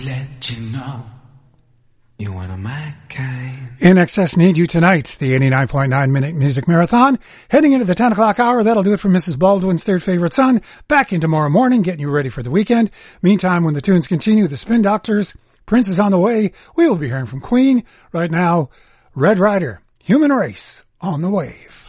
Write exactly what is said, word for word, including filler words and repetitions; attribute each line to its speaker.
Speaker 1: Let you know you're one of my kind.
Speaker 2: In Excess Need You Tonight, the eighty-nine point nine minute music marathon. Heading into the ten o'clock hour, that'll do it for Missus Baldwin's third favorite son. Back in tomorrow morning, getting you ready for the weekend. Meantime, when the tunes continue, the Spin Doctors, Prince is on the way. We will be hearing from Queen. Right now, Red Rider, Human Race, on the Wave.